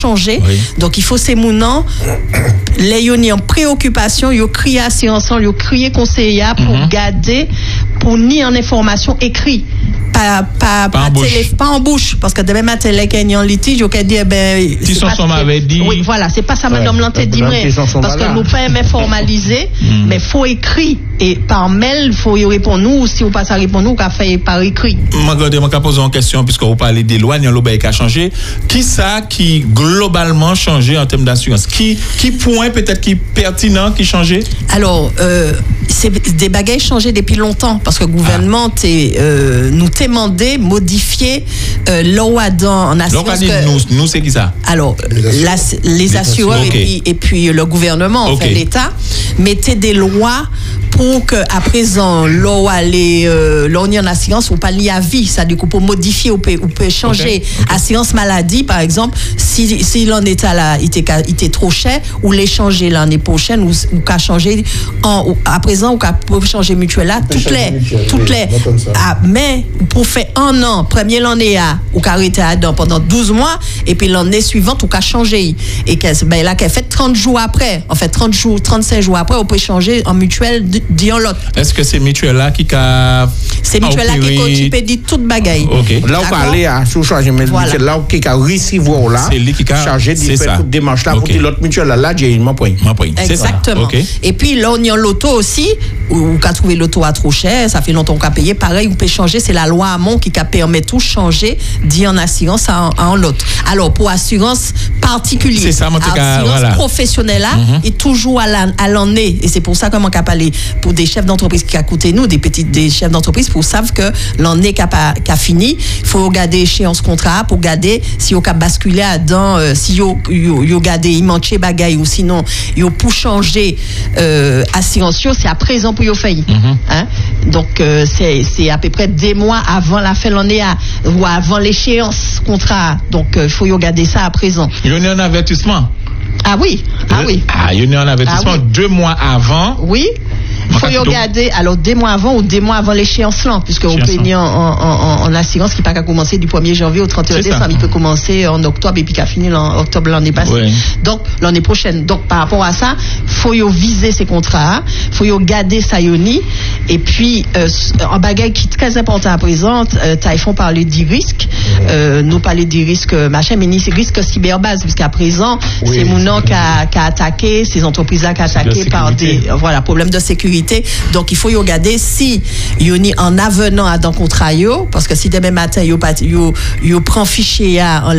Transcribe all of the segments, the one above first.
changer. Oui. Donc il faut ces mounants les yoni en préoccupation, yo crier assurance, yo crier conseiller pour garder pour ni en information écrit. Pas en bouche parce que demain matin les gagnants litige auquel dire ben si son m'avait dit oui voilà c'est pas ça madame Lanté dit parce que nous pas aimer formaliser mais faut écrit et par mail faut y répondre nous si on pas ça répondre nous qu'a fait par écrit. M'a poser une question puisque vous parlez des lois l'obé qui a changé qui ça qui globalement changé en termes d'assurance qui point peut-être qui pertinent qui changé. Alors c'est des bagages changés depuis longtemps parce que le gouvernement nous demandé modifier loi en assurance. Nous c'est qui ça? Alors les assureurs et puis le gouvernement en fait l'État mettaient des lois pour que à présent loi en assurance ou pas lié à vie ça du coup pour modifier ou peut changer assurance maladie par exemple si l'en état là il était trop cher ou les changer l'année prochaine ou qu'à changer à présent ou qu'à changer mutuelle là toutes les mais pour faire un an premier l'année ou qu'à arrêter pendant 12 mois et puis l'année suivante ou qu'à changer et ben là qu'elle fait 30 jours après en fait 30 jours 35 jours après on peut changer en mutuelle d'y en l'autre. Est-ce que c'est mutuelle là qui a c'est mutuelle là qui occupé dit toute bagaille. Là on parler à sous charger mais là qui a recevoir là c'est lui qui a chargé de faire toute démarche là pour que l'autre mutuelle là j'ai une point. Exactement. Et puis là on y a l'auto aussi ou qu'a trouvé l'auto à trop cher, ça fait longtemps qu'on payer pareil on peut changer c'est la loi Hamon qui permet tout changer dit en assurance en l'autre. Alors pour assurance particulière c'est ça assurance professionnelle là est toujours à l'année et c'est pour ça qu'on a parlé pour des chefs d'entreprise qui a coûté nous des chefs d'entreprise pour savent que l'année qui a fini il faut regarder échéance contrat pour regarder si on a basculé dedans si yo regarder il manque bagaille ou sinon yo pour changer assurance c'est à présent pour yo failli hein donc c'est à peu près des mois avant la fin de l'année ou avant l'échéance contrat donc il faut y regarder ça à présent. Il y a un avertissement. Ah oui. Il y a un avertissement 2 mois avant. Oui. Il faut y regarder alors 2 mois avant ou 2 mois avant l'échéance là puisque on paye en assurance qui pas qu'à commencer du 1er janvier au 31 décembre il peut commencer en octobre et puis qu'à finir en octobre l'année passée donc l'année prochaine donc par rapport à ça faut y viser ces contrats faut y regarder ça yoni et puis en bagaille qui est très important à présent Taïfon parlait du risque nous parler du risque machin mais ni c'est risque cyberbase puisqu'à présent c'est mon nom qui a attaqué ces entreprises là qui a attaqué par des problèmes de sécurité. Donc il faut y regarder si y en avenant à dans contrat yo parce que si demain matin yo prend fichier en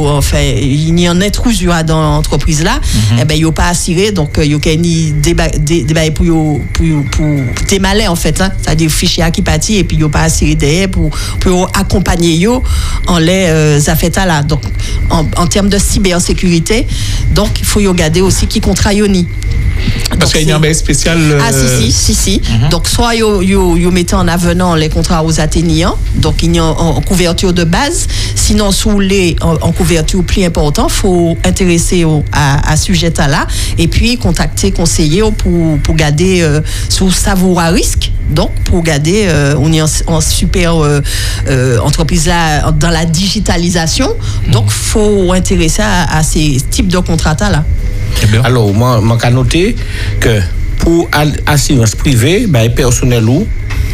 il y en intrusion dans l'entreprise là et ben yo pas assuré donc yo ni débat pour démaler en fait c'est-à-dire fichier qui parti et puis yo pas assuré derrière pour accompagner yo en les affaires là donc en termes de cybersécurité donc il faut y regarder aussi qui contrat yo ni parce qu'il y a un spécial si. Donc soit yo mettez en avenant les contrats aux atteignants donc il y a en couverture de base sinon sous les en couverture plus important faut intéresser à sujet là et puis contacter conseiller pour garder sous savoir à risque donc pour garder on est en super entreprise là dans la digitalisation donc faut intéresser à ces types de contrats là. Alors moi j'ai noté que pour assurance privée personnel ou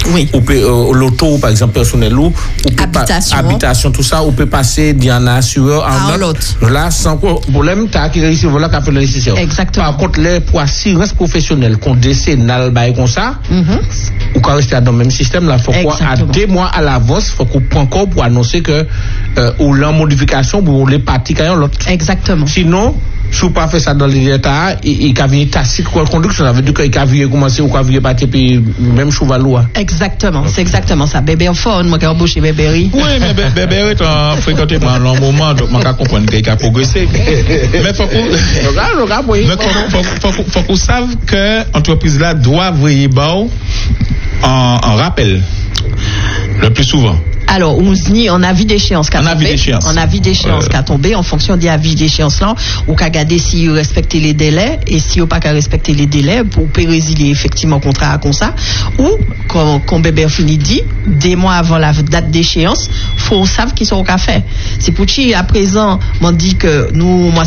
l'auto par exemple personnel ou habitation tout ça on peut passer d'un assureur en l'autre là sans problème t'as qui réussi voilà qu'a fait le nécessaire. Exactement. Par contre les pour assurance professionnelle qu'on décennale comme ça ou quand rester dans le même système là faut quoi à 2 mois à l'avance faut qu'on prend encore pour annoncer que ou la modification pour les parties quand l'autre. Exactement. Sinon si vous pas fait ça dans l'état il a venir tacite conduction ça veut dire qu'il a vu commencer ou qu'il a vu partir puis même cheval loi. Exactement, c'est exactement ça. Bébé fort, moi qui embauché Bébéry. Oui, mais Bébéry est fréquenté pendant un long moment, donc moi je comprendre qu'il a progressé. Mais faut qu'on sache que l'entreprise là doit veiller en rappel le plus souvent. Alors, on a vu d'échéance qu'a tombé. On a vu d'échéance qu'a tombé en fonction des avis d'échéance là, ou qu'a regardé si vous respectez les délais et si vous pas qu'à respecter les délais pour résilier effectivement contrat comme ça, ou comme Bébé Fini dit, des mois avant la date d'échéance, faut savoir qu'ils sont au café. C'est pour qui à présent, on dit que nous, moi